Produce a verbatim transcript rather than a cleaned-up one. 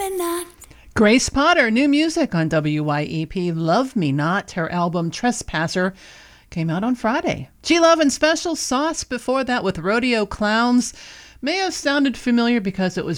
me not. Grace Potter, new music on W Y E P, Love Me Not. Her album Trespasser came out on Friday. G-Love and Special Sauce before that with Rodeo Clowns. May have sounded familiar because it was